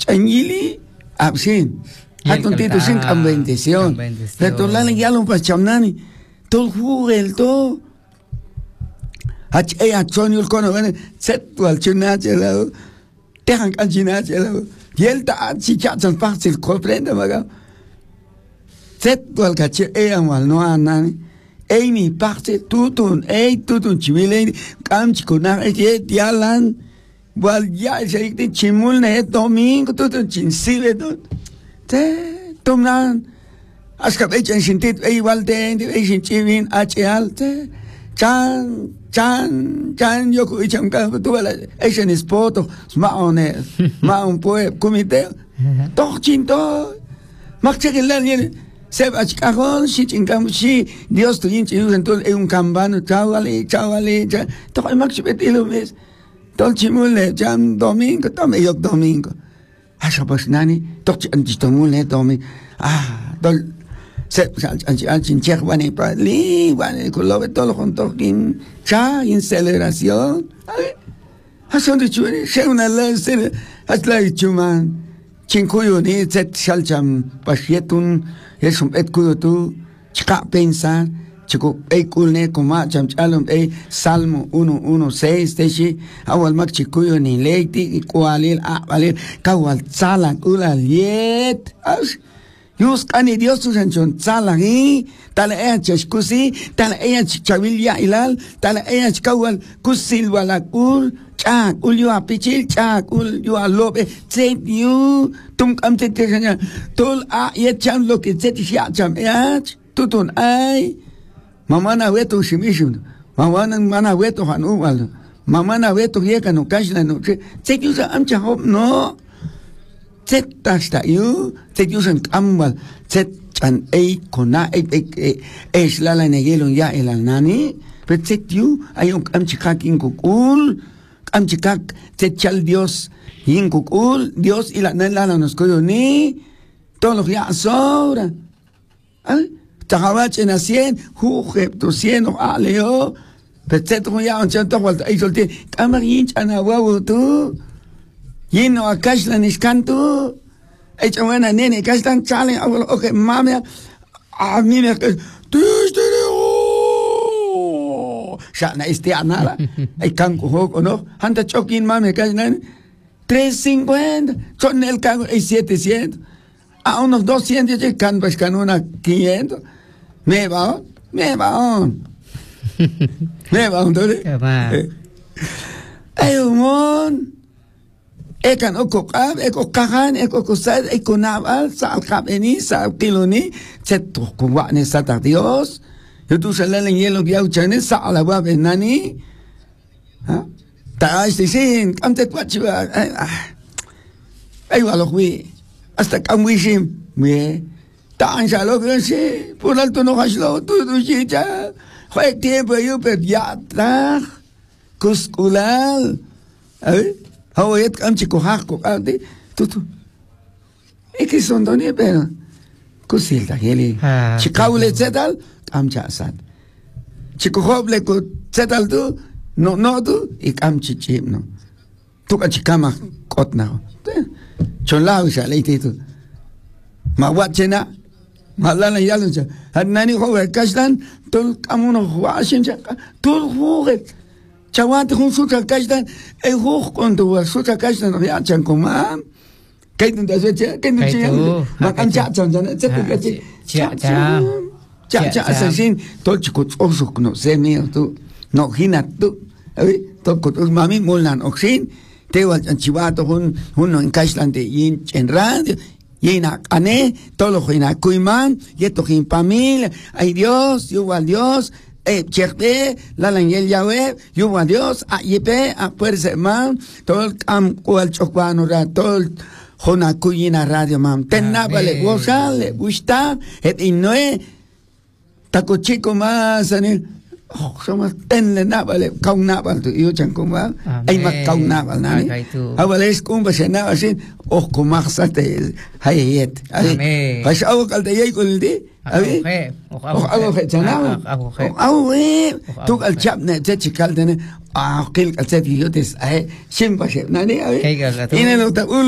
ch'añili absin hatun tito sin kan bendición pero la ya lo pachamnani tol jugel to achonul kono ven set wal chunache la tejan kanchinache la yelta si chachan fácil comprende maga set wal kache wal no anani mi parte tutun chimile kamch kuna dialan wal ya se chimul ne domingo tutun chinsive te tomnan aska bechen sintit igual de bechen chivin alte chan yo ku icham ka tu la esen spoto ma un poe comité doch chinto makchegelan se achkajon si chingam si Dios tu yin chiu entonces un cambano chawali to makchbetilo mes tol chimule jam domingo tome yok domingo asha basnani to chitomule domingo tol se an chech bani pa li bani kolobe tolo junto kin cha en celebración hason de chune se una la se hasla chuman chinkuyo ni set shalcham pasietun es un etkuyo tu chika pensar chico kulne kuma cham chalum salmo 1:1:6 teshi awal mak chikuyo ni leiti kualil abalil kawal salan ulaliet yus kani Dios tu sanchon salan tala chashkusi tala chavilya ilal tala chkawal kusil walakul chak ulyo apichil chak ulyo alobe set you tum kamte tesanya tol yecham lo que set ya cham tutun ay mamana weto shimishun mamana weto hanu wal mamana weto yeka no kashna no set you amcha hop no set tasta you set you san ambal set chan kona es la negelon ya el nani but set you ayun amchikak inkukul amchikak set chal Dios inkukul Dios y la nos koyo ni todos los días sobra tahabache na 100 juje to 100 aleo but set ya on chanto walta ay solte kamarin chana wawu tu yino akash la niskantu echa buena nene kastan chale okay mami a mí me shana anala ay kanku hoko no hanta chokin mami kasnan 350 son el cago 700 a unos 200 ya can pues can una 500 me va entonces ay umon ekan okokab ekokahan ekokosad ekonabal sa kabeni sa kiloni seto kuwane sa Dios yo tu salalen yelo que auchane sa alaba benani ta sin kamte kwachiba ay walokwi hasta kamwishim me ta anjalo que sí por alto no haslo tu chicha fue tiempo yo per ya tra kuskulal Hawayet kam chico hako ade tutu que son doni pero kusilta heli chikaule zetal kam chasat chico hoble ko zetal tu no tu kam chichim no tu ka chikama kotna chonlau sa leite tu ma wachena malala yaluncha hanani howe kastan tul kamuno washin tul howe chawante hun sutra kashtan ay huk kontu sutra kashtan ya chan kuma kaitun da secha kaitun chiya makam cha chan chan cha asasin tol chikut osuk no semi tu no hinat tu to kut mami mulnan oksin te wal chivato hun no en kashtan de yin en radio yina ane tolo hina kuiman yeto hin familia ay Dios igual Dios cherte la langel yawe yuwa Dios yepe a fuerza man tol am cual chokwano ra tol hona kuyina radio man tenabale gozale gusta et inoe taco chico más anil somos tenle nabale kaunabal tu yo chankuma ay mak kaunabal nani awales kumba sena asin kumaxate hayet ay pasau kalde yai kuldi abi ojo chana tu al chapne te kalde ne kil kalse yotes ay simba nani abi ine no ta